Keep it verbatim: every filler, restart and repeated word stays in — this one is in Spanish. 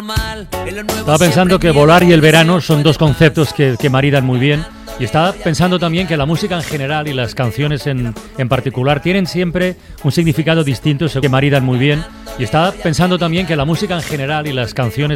Estaba pensando que volar y el verano son dos conceptos que, que maridan muy bien. Y estaba pensando también que la música en general y las canciones en, en particular tienen siempre un significado distinto que maridan muy bien. Y estaba pensando también que la música en general y las canciones